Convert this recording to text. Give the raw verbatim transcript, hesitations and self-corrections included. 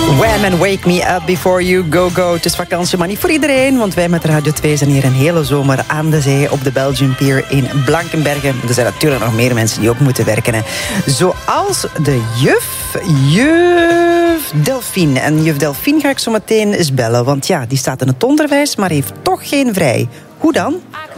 Wham and Wake Me Up Before You Go Go. Het is vakantie, maar niet voor iedereen, want wij met Radio twee zijn hier een hele zomer aan de zee op de Belgian Pier in Blankenberge. Er zijn natuurlijk nog meer mensen die ook moeten werken. Hè. Zoals de juf, juf Delphine. En juf Delphine ga ik zo meteen eens bellen, want ja, die staat in het onderwijs, maar heeft toch geen vrij. Hoe dan?